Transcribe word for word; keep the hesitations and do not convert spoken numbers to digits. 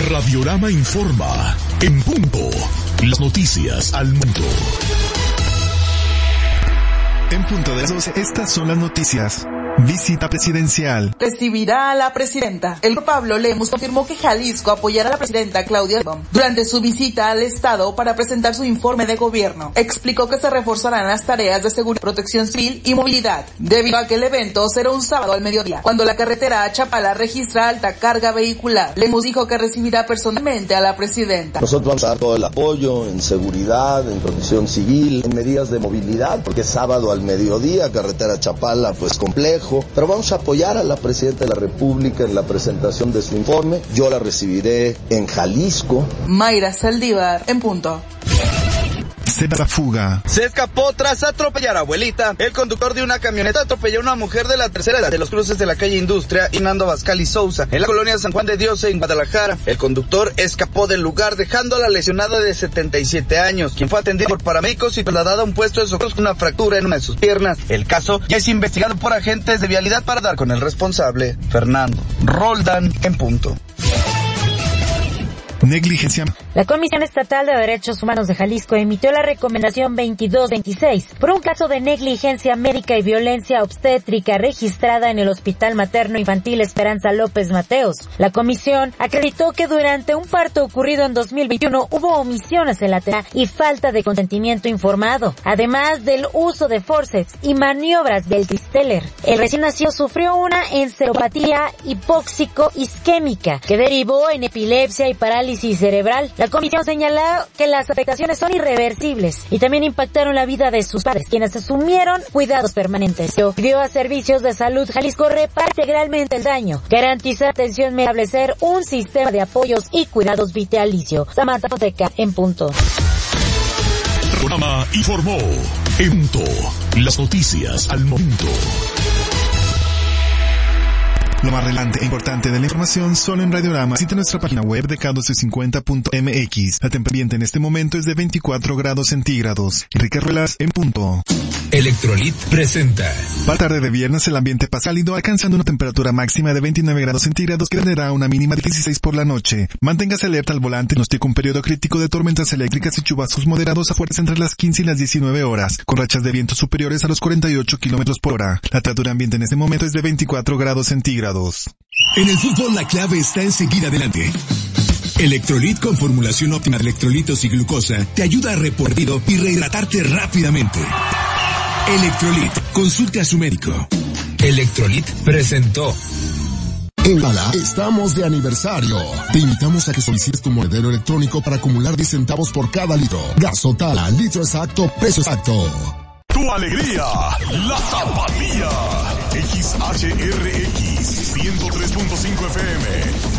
Radiorama informa. En punto. Las noticias al mundo. En punto de las doce, estas son las noticias. Visita presidencial. Recibirá a la presidenta. El Pablo Lemus confirmó que Jalisco apoyará a la presidenta Claudia Sheinbaum durante su visita al estado para presentar su informe de gobierno. Explicó que se reforzarán las tareas de seguridad, protección civil y movilidad, debido a que el evento será un sábado al mediodía, cuando la carretera a Chapala registra alta carga vehicular. Lemus dijo que recibirá personalmente a la presidenta. Nosotros vamos a dar todo el apoyo en seguridad, en protección civil, en medidas de movilidad, porque es sábado al mediodía, carretera a Chapala pues complejo. Pero vamos a apoyar a la Presidenta de la República en la presentación de su informe. Yo la recibiré en Jalisco. Mayra Saldívar, en punto. Se da la fuga. Se escapó tras atropellar a abuelita. El conductor de una camioneta atropelló a una mujer de la tercera edad de los cruces de la calle Industria y Nando Abascal y Sousa, en la colonia San Juan de Dios, en Guadalajara. El conductor escapó del lugar dejando a la lesionada de setenta y siete años, quien fue atendida por paramédicos y trasladada a un puesto de socorros con una fractura en una de sus piernas. El caso ya es investigado por agentes de vialidad para dar con el responsable. Fernando Roldán, en punto. Negligencia. La Comisión Estatal de Derechos Humanos de Jalisco emitió la recomendación veintidós veintiséis por un caso de negligencia médica y violencia obstétrica registrada en el Hospital Materno Infantil Esperanza López Mateos. La comisión acreditó que durante un parto ocurrido en dos mil veintiuno hubo omisiones en la terapia y falta de consentimiento informado, además del uso de forceps y maniobras del Tristeller. El recién nacido sufrió una encefalopatía hipóxico-isquémica que derivó en epilepsia y parálisis cerebral. La comisión señaló que las afectaciones son irreversibles y también impactaron la vida de sus padres, quienes asumieron cuidados permanentes. Pidió a Servicios de Salud Jalisco reparar integralmente el daño, garantizar atención médica, establecer un sistema de apoyos y cuidados vitalicio. Samantha Fonseca, en punto. El programa informó. En punto. Las noticias al momento. Lo más relevante e importante de la información solo en Radiorama. Visita nuestra página web de K doce cincuenta punto M X. La temperatura en este momento es de veinticuatro grados centígrados. Enrique Ruelas, en punto. Electrolit presenta. Para tarde de viernes el ambiente pasa cálido, alcanzando una temperatura máxima de veintinueve grados centígrados que tendrá una mínima de dieciséis por la noche. Manténgase alerta al volante, diagnostica un periodo crítico de tormentas eléctricas y chubascos moderados a fuertes entre las quince y las diecinueve horas, con rachas de viento superiores a los cuarenta y ocho kilómetros por hora. La temperatura ambiente en este momento es de veinticuatro grados centígrados. En el fútbol la clave está en seguir adelante. Electrolit con formulación óptima de electrolitos y glucosa te ayuda a reportar y rehidratarte rápidamente. Electrolit, consulte a su médico. Electrolit presentó. En Gala estamos de aniversario. Te invitamos a que solicites tu monedero electrónico para acumular diez centavos por cada litro. Gasotala, litro exacto, peso exacto. Tu alegría, la tapatía. X H R X ciento tres punto cinco F M.